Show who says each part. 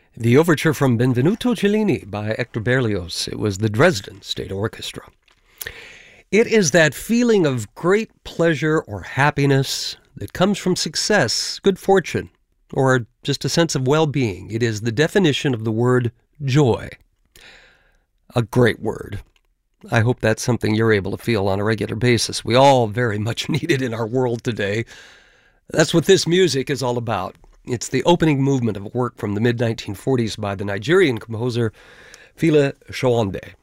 Speaker 1: The overture from Benvenuto Cellini by Hector Berlioz. It was the Dresden State Orchestra. It is that feeling of great pleasure or happiness that comes from success, good fortune, or just a sense of well-being. It is the definition of the word joy. A great word. I hope that's something you're able to feel on a regular basis. We all very much need it in our world today. That's what this music is all about. It's the opening movement of a work from the mid-1940s by the Nigerian composer Fela Shawande.